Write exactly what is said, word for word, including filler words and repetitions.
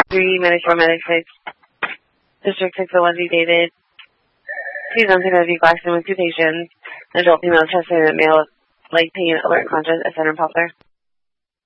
three, Medic four, Medic six. District six oh one Z dated. Please don't take a view accident with two patients. Adult female chest and male leg pain, alert conscious, at center poplar.